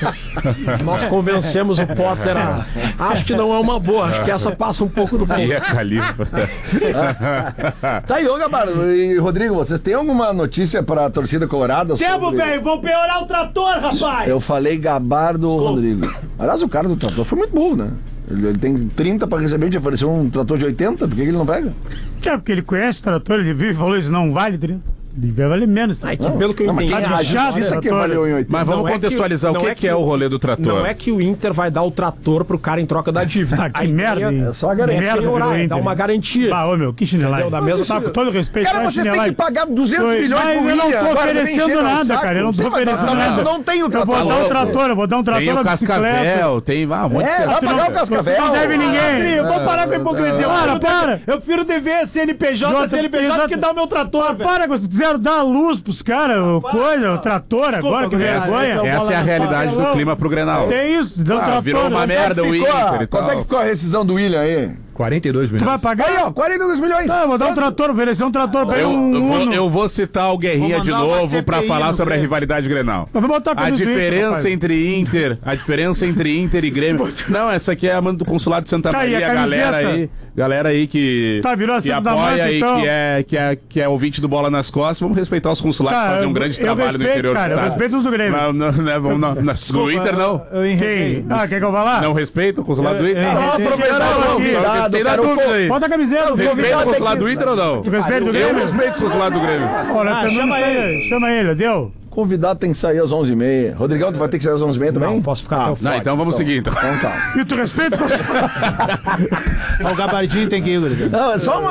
Nós convencemos o Potter acho que não é uma boa, acho que essa passa um pouco do ponto. E a Califa. Tá aí, ô Gabardo e Rodrigo, vocês têm alguma notícia pra torcida colorada? Temos, velho, vão piorar o trator, rapaz! Eu falei Gabardo ou Rodrigo. Aliás, o cara do trator foi muito burro, né? Ele tem 30 pra receber, te ofereceu um trator de 80, por que ele não pega? É, porque ele conhece o trator, ele vive e falou isso, não vale 30. Devia valer menos. Tá? Que pelo que eu entendi, a justiça que valeu em 80. Mas vamos contextualizar o que é o rolê do trator. Não é que o Inter vai dar o trator pro cara em troca da dívida. Que merda, hein? É só a garantia. Merda, Dá uma garantia. Ah, ô meu, que chinelagem. Da mesma Tá, com todo respeito, Cara, vocês têm que pagar 200 milhões pro William. Eu não tô agora oferecendo nada, cara. Eu não tô oferecendo nada. Não tem o Eu trator. vou dar um trator, eu vou dar um trator Tem o na bicicleta. Cascavel, tem um monte de Vai coisa. pagar o Cascavel. Você não deve ninguém. Vamos parar com a hipocrisia. Para. Eu prefiro dever CNPJ do que dar o meu trator, velho. Para, vocês quiseram dar luz pros caras, o trator agora, que vergonha. Essa é a realidade do clima pro Grenal. É isso, deu trator. Virou uma merda o Inter e Quanto é que tal. ficou a rescisão do William aí? 42 milhões. Tu vai pagar? Aí, ó, 42 milhões. Ah, vou dar um trator, oferecer um trator pra ele, Eu vou citar o Guerrinha de novo pra falar sobre a rivalidade Grenal. Mas vou botar A diferença entre Inter e Grêmio. Não, essa aqui é a mãe do Consulado de Santa Tá, e a Maria, galera aí que virou a que cesta da apoia manta, aí, então. que é ouvinte do Bola nas Costas. Vamos respeitar os consulados que fazem um grande trabalho no interior do cara, eu estado. respeito os do Grêmio. Do Inter não. Quem? Ah, quer que eu vá lá? Não respeita o consulado do Inter? Convidado, Tem na cara, dúvida aí. Bota a camiseta. Respeita o consulado do Inter ou não? Tu respeita o Eu Grêmio? respeito o consulado do Grêmio. Olha, chama ele, deu? Convidado tem que sair às 11h30. Rodrigão, tu vai ter que sair às 11h30 também? Não, posso ficar até o Não, então vamos seguir. Então. Então tá. E tu respeita? O gabardinho tem que ir, Gurizinho. Não, é só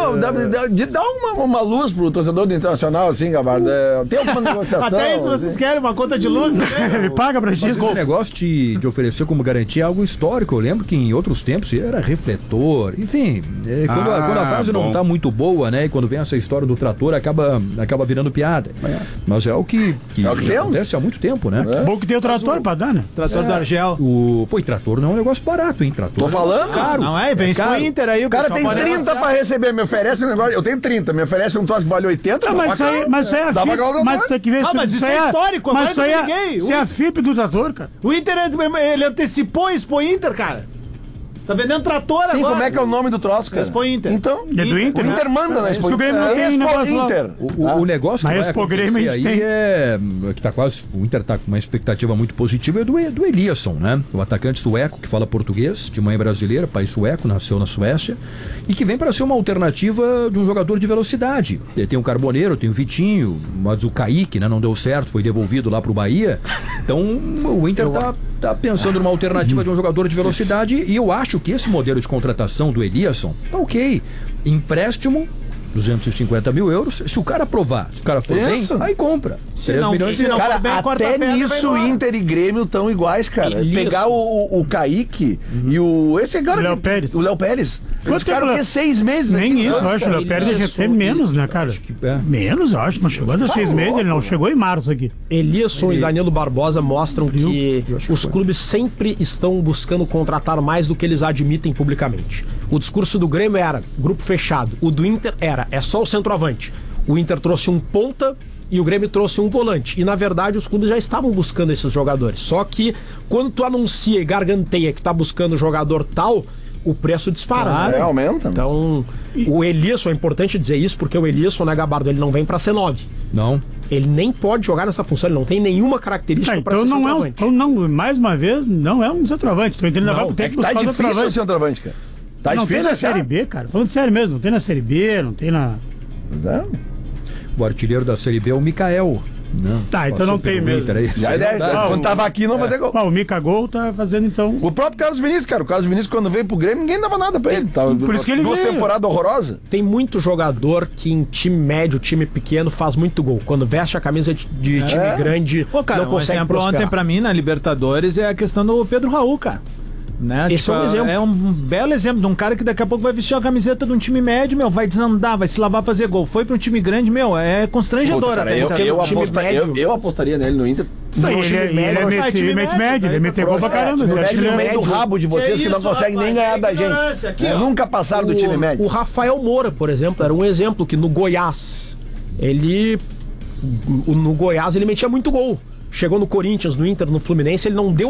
dá uma luz pro torcedor do Internacional, assim, Gabardo. Tem alguma negociação? Até isso vocês querem, uma conta de luz, né? Ele paga pra ti. Esse negócio de oferecer como garantia é algo histórico. Eu lembro que em outros tempos era refletor. Enfim, quando a fase não tá muito boa, né? E quando vem essa história do trator, acaba virando piada. Mas é o que acontece há muito tempo, né? Bom que tem o trator pra dar, né? Trator do Argel. Pô, e trator não é um negócio barato, hein? Trator Tô falando? caro. Não é? Vem pro Inter aí. O cara tem 30 pra receber, me oferece um negócio. Eu tenho 30, me oferece um troço que vale 80. Ah, mas isso aí é a FIP. Mas tem que ver mas isso é histórico, mas isso aí ninguém. Isso é a FIP do trator, cara. O Inter, ele antecipou o Expo Inter, cara. Tá vendendo trator agora. Sim, como é que é o nome do troço, cara? Expo Inter. Então, É do Inter, o Inter manda na Expo O Grêmio não tem Expo negócio lá. Inter. O negócio que Mas vai Expo Grêmio acontecer a gente aí tem. que tá quase, o Inter tá com uma expectativa muito positiva, é do Eliasson, né? O atacante sueco que fala português, de mãe brasileira, pai sueco, nasceu na Suécia, e que vem para ser uma alternativa de um jogador de velocidade. Tem o Carboneiro, tem o Vitinho, mas o Kaique, né, não deu certo, foi devolvido lá pro Bahia. Então, o Inter tá pensando numa alternativa de um jogador de velocidade, e eu acho que esse modelo de contratação do Eliasson tá ok. Empréstimo, 250 mil euros. Se o cara aprovar, se o cara for bem, aí compra. Se 3 não, milhões se de não euros. for bem, Cara, corta a até perna, vai nisso embora. Inter e Grêmio estão iguais, cara. Isso. Pegar o Kaique e esse cara... Léo Pérez. O Léo Pérez. Eles Quanto tempo, ficaram Léo? 6 meses. Nem aqui, isso, eu cara. acho. O Léo Pérez já teve menos, né, cara? Menos, eu acho. Não chegou a 6 meses, ele não chegou em março aqui. Eliasson e Danilo Barbosa mostram que Eu acho que os foi. clubes sempre estão buscando contratar mais do que eles admitem publicamente. O discurso do Grêmio era grupo fechado. O do Inter é só o centroavante. O Inter trouxe um ponta e o Grêmio trouxe um volante. E na verdade os clubes já estavam buscando esses jogadores. Só que quando tu anuncia e garganteia que tá buscando jogador tal, o preço dispara. Claro, né? aumenta. Então, o Eliasson, é importante dizer isso, porque o Eliasson, né, Gabardo, ele não vem pra ser 9. Não. Ele nem pode jogar nessa função, ele não tem nenhuma característica pra Então ser não é centroavante. então não, mais uma vez, não é um centroavante. Então ele ainda vai pro É tempo que tá buscar difícil o centroavante. centroavante, cara. Tá Não tem difícil na achar. Série B, cara. Falando sério mesmo, não tem na Série B, não tem na... É. O artilheiro da Série B é o Mikael. Não, Tá, então não tem mesmo. Já é, quando tava aqui não fazia gol. Ah, o Mika Gol tá fazendo então... O próprio Carlos Vinícius, cara. O Carlos Vinícius, quando veio pro Grêmio, ninguém dava nada pra ele. Tava Por isso que ele duas veio. temporadas horrorosas. Tem muito jogador que em time médio, time pequeno, faz muito gol. Quando veste a camisa de time grande, Pô, cara, não um consegue exemplo prosperar. ontem pra mim na Libertadores é a questão do Pedro Raul, cara. Né? Esse é um exemplo. É um belo exemplo de um cara que daqui a pouco vai vestir a camiseta de um time médio, meu, vai desandar, vai se lavar, fazer gol. Foi pra um time grande, meu, é constrangedor Puta, cara, até. eu apostaria nele no Inter. Ele é time mete médio, ele meteu gol pra caramba. No Você acha que médio, ele no é... meio do rabo de vocês que não isso, conseguem nem rapaz, ganhar da ignorância, gente. aqui, ó. Nunca passaram do time médio. O Rafael Moura, por exemplo, era um exemplo que no Goiás, no Goiás ele metia muito gol. Chegou no Corinthians, no Inter, no Fluminense, ele não deu